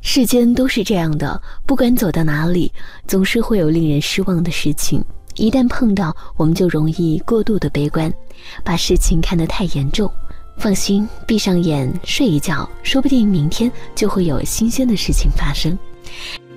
世间都是这样的，不管走到哪里，总是会有令人失望的事情。一旦碰到，我们就容易过度的悲观，把事情看得太严重。放心，闭上眼睡一觉，说不定明天就会有新鲜的事情发生。